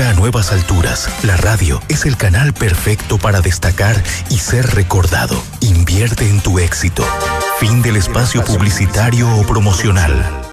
busca a nuevas alturas. La radio es el canal perfecto para destacar y ser recordado. Invierte en tu éxito. Fin del espacio publicitario o promocional.